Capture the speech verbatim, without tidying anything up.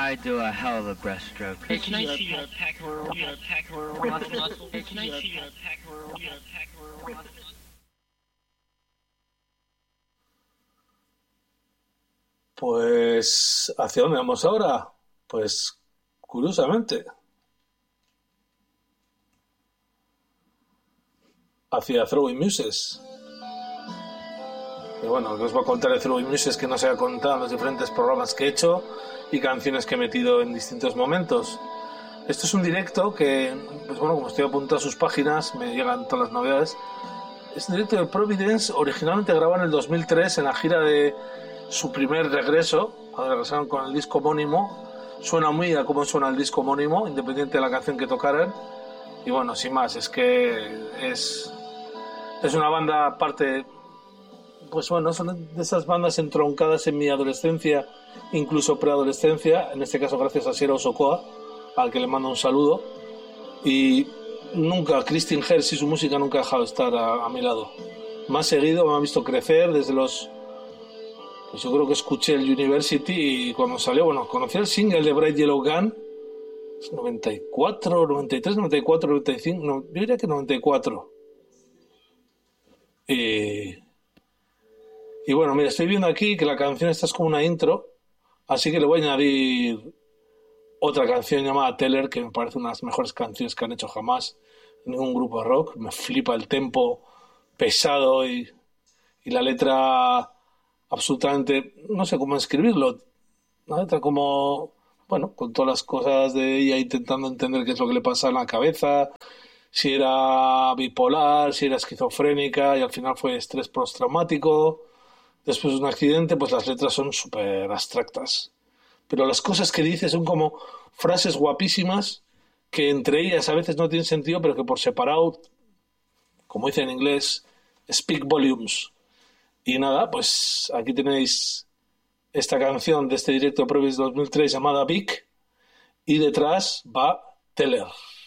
I do a hell of a breaststroke. Hey, can I see your pectoral, your pectoral muscle? Hey, can I see your pectoral, your pectoral muscle? Pues, ¿hacia dónde vamos ahora? Pues, curiosamente, hacia Throwing Muses. Y bueno, lo que os voy a contar de Throwing Muses que no se ha contado en los diferentes programas que he hecho y canciones que he metido en distintos momentos. Esto es un directo que, pues bueno, como estoy apuntado a sus páginas, me llegan todas las novedades. Es un directo de Providence, originalmente grabado en el dos mil tres en la gira de su primer regreso, cuando regresaron con el disco homónimo. Suena muy a cómo suena el disco homónimo, independiente de la canción que tocaran. Y bueno, sin más, es que es, es una banda aparte, pues bueno, son de esas bandas entroncadas en mi adolescencia, incluso preadolescencia, en este caso gracias a Sierra Osokoa, al que le mando un saludo. Y nunca, Christine Herz y su música nunca ha dejado de estar a, a mi lado. Me ha seguido, me ha visto crecer desde los... Pues yo creo que escuché el University y cuando salió, bueno, conocí el single de Bright Yellow Gun, noventa y cuatro, noventa y tres, noventa y cuatro, noventa y cinco, no, yo diría que noventa y cuatro. Y, y bueno, mira, estoy viendo aquí que la canción esta es como una intro, así que le voy a añadir otra canción llamada Teller, que me parece una de las mejores canciones que han hecho jamás en ningún grupo de rock. Me flipa el tempo pesado y, y la letra absolutamente, no sé cómo escribirlo, una letra como, bueno, con todas las cosas de ella intentando entender qué es lo que le pasa en la cabeza, si era bipolar, si era esquizofrénica, y al final fue estrés postraumático. Después de un accidente, pues las letras son súper abstractas, pero las cosas que dice son como frases guapísimas que entre ellas a veces no tienen sentido, pero que por separado, como dice en inglés, speak volumes. Y nada, pues aquí tenéis esta canción de este directo Provis dos mil tres llamada Big, y detrás va Teller.